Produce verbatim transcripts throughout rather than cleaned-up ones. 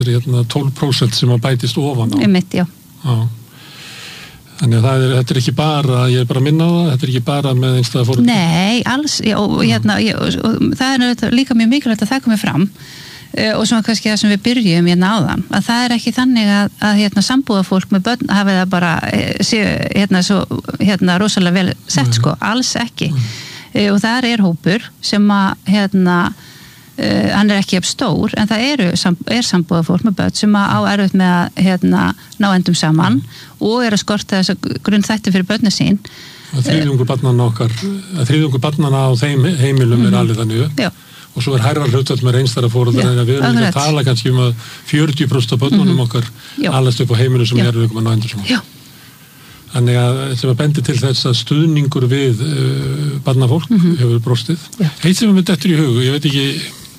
er hérna tólf prósent sem að bætist ofan á. Einmitt, já. Já. Þannig að það er, þetta er ekki bara, ég er bara að minna á það, þetta er ekki bara með einstæða fóreldra. Nei, alls, já, og, hérna, já, og það er líka mjög mikilvægt að það komi fram uh, og svona kannski það sem við byrjum hérna áðan, að það er ekki þannig að, að hérna, sambúðarfólk með börn hafi það bara sé, hérna, svo, hérna, rosalega vel sett, sko, alls ekki. Uh, og það er hópur sem að, hérna, Uh, hann er ekki jafn stór, en það eru, er sambúðarfólk með börn sem á erfitt með að hérna, ná endum saman mm. og er að skorta þess að grunnþætti fyrir börnin sín. Þriðjungur barnanna okkar, þriðjungur barnanna á þeim heimilum mm. er alveg þannig. Já. Og svo er hærra hlutfall með einstæða foreldra, en við erum ekki að tala kannski um að fjörutíu prósent af börnunum mm. okkar alast upp á heimilum sem eru um að ná endum saman. Já. Þannig að sem að bendi til þess að stuðningur við uh, barnafólk mm-hmm. hefur brostið. Já. Eitt sem er með dettur í hug, ég veit ekki,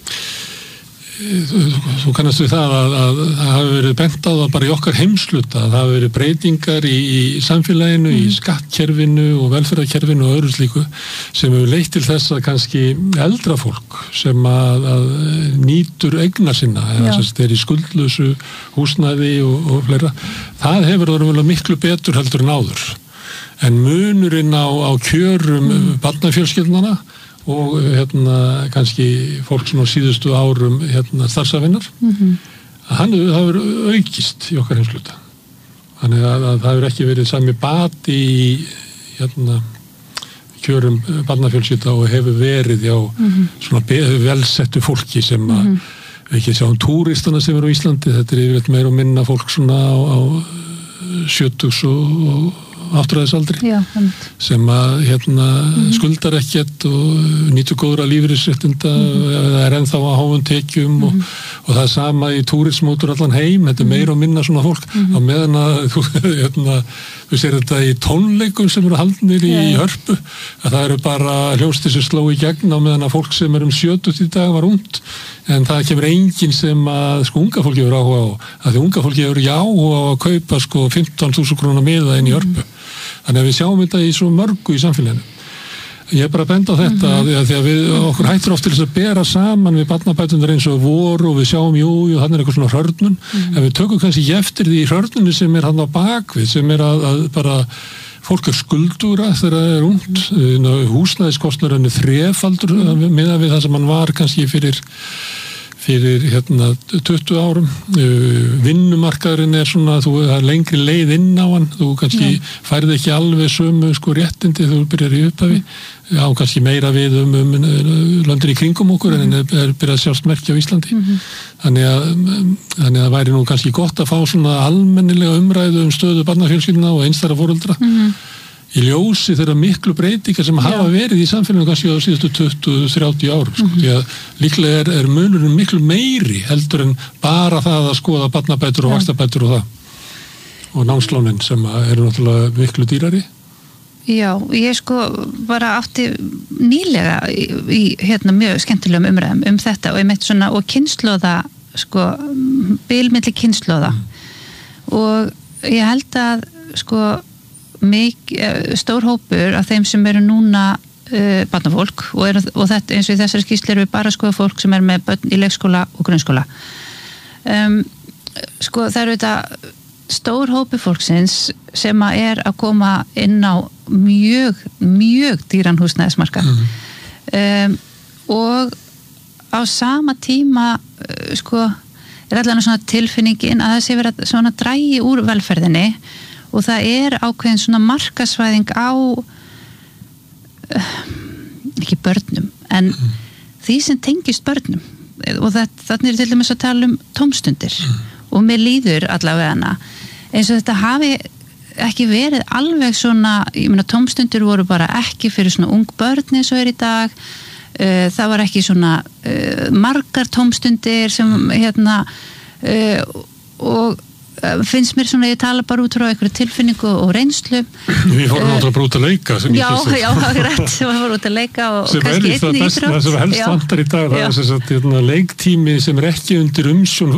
þú, þú kannast við það að, að það hafi verið bent á það bara í okkar heimsluta, að það hafi verið breytingar í, í samfélaginu, mm. í skattkerfinu og velferðarkerfinu og öðru slíku sem hefur leitt til þess að kannski eldra fólk sem að, að nýtur eigna sinna, eða þess að þeir í skuldlausu húsnæði og, og fleira, það hefur verið miklu betur heldur en áður. En munurinn á, á kjörum mm. barnafjölskyldnanna og hérna kannski fólk svona síðustu árum hérna starfsafinnar mm-hmm. að hann hefur aukist í okkar heimsluta. Þannig að, að það hefur ekki verið sami bati í hérna kjörum barnafjölskylda og hefur verið já mm-hmm. svona velsettu fólki sem að mm-hmm. við ekki sjáum túristana sem eru á Íslandi, þetta er yfirleitt meira og minna fólk svona á, á sjötugs og, og áttræðisaldri Já, sem að hérna mm. skuldar ekkert og nýtur góðra lífeyrisréttinda mm. eða er ennþá á háum tekjum mm. og, og það er sama í túrismótur allan heim, þetta er meira og minna svona fólk mm. á meðan að þú hérna, þú sér þetta í tónleikum sem eru haldnir í yeah. Hörpu að það eru bara hljómsveitir sem sló í gegn á meðan að fólk sem er um sjötugt í dag var ungt en það kemur enginn sem að sko unga fólki hefur áhuga á að því unga fólki hefur já á að kaupa sko fimmtán þúsund króna miða inn í Hörpu. Þannig að við sjáum þetta í svo mörgu í samfélaginu. Ég er bara að benda á þetta mm-hmm. að því að við okkur hættir oft til þess að bera saman við barnabæturnar eins og voru og við sjáum jú, jú, þannig er eitthvað svona hrörnun mm-hmm. en við tökum kannski eftir því hrörnunni sem er hann á bakvið, sem er að, að bara fólk er skuldúra þegar það er ungt, mm-hmm. húsnæðiskostnaður er þrefaldur mm-hmm. miðað við það sem hann var kannski fyrir fyrir hérna tuttugu árum uh, vinnumarkaðurinn er svona þú er lengri leið inn á hann þú kannski yeah. færði ekki alveg sömu sko réttindi þú byrjar í upphafi mm. á kannski meira við um, um, um landin í kringum okkur mm. en er, er byrjað að sjást merkja á Íslandi mm-hmm. þannig að um, þannig að það væri nú kannski gott að fá svona almennilega umræðu um stöðu barnafjölskyldna og einstæðra foreldra mm-hmm. í ljósi þeirra miklu breytingar sem hafa verið í samfélaginu kannski á síðustu tuttugu til þrjátíu árum sko. Mm-hmm. Því að líklega er, er munurinn miklu meiri heldur en bara það að skoða barnabætur og vaxtabætur og það og námslánin sem eru náttúrulega miklu dýrari. Já, ég sko bara átti nýlega í, í hérna mjög skemmtilegum umræðum um þetta og ég meitt svona og kynslóða sko bilmilli kynslóða mm. og ég held að sko Mik, stór hópur af þeim sem eru núna uh, barnafólk og, er, og þetta eins og í þessari skýrslu eru við bara skoða fólk sem er með börn í leikskóla og grunnskóla um, sko það eru þetta stór hópur fólksins sem að er að koma inn á mjög, mjög dýran húsnæðismarkað mm-hmm. um, og á sama tíma uh, sko er allan svona tilfinningin að það sé verið að svona drægi úr velferðinni og það er ákveðin svona markasvæðing á uh, ekki börnum en mm. því sem tengist börnum og þannig er til dæmis að tala um tómstundir mm. og mér líður allavega hana eins og þetta hafi ekki verið alveg svona ég meina tómstundir voru bara ekki fyrir svona ung börn eins og er í dag uh, það var ekki svona uh, margar tómstundir sem hérna uh, og finnst mér svona, ég tala bara út frá einhverju tilfinningu og reynslu Við fórum uh, náttúrulega bara út að leika Já, já, það er rétt við fórum út að leika og, og kannski einn í íþrótt Það sem helst vantar í dag það er þess að leiktími sem er ekki undir umsjón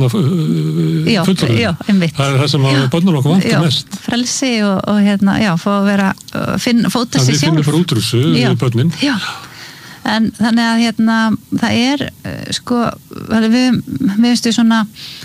fullorðin það er það sem að börnum okkur vantar mest frelsi og, og hérna, já, fá að vera finn, fóta sig sjálf Það við finnum bara útrússu við börnin Já En þannig að hérna, það er sko, við, við finnst við svona